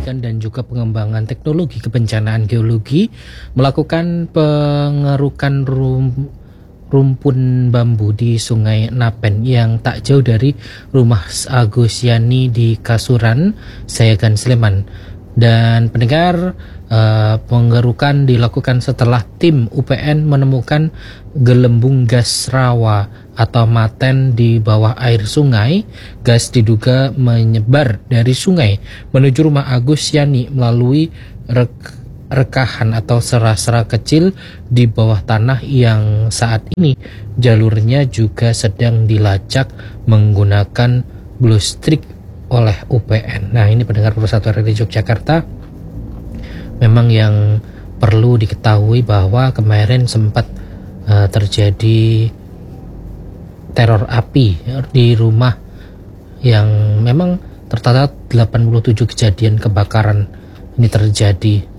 Pendidikan dan juga Pengembangan Teknologi Kebencanaan Geologi melakukan pengerukan rumpun bambu di Sungai Napen yang tak jauh dari rumah Agus Yani di Kasuran, Sayagan, Sleman. Dan pendengar, pengerukan dilakukan setelah tim UPN menemukan gelembung gas rawa atau maten di bawah air sungai. Gas diduga menyebar dari sungai menuju rumah Agus Yani melalui rekahan atau sera-sera kecil di bawah tanah yang saat ini jalurnya juga sedang dilacak menggunakan bluestrik oleh UPN. Nah, ini pendengar Persatuan Radio Yogyakarta, memang yang perlu diketahui bahwa kemarin sempat terjadi teror api di rumah yang memang tercatat 87 kejadian kebakaran ini terjadi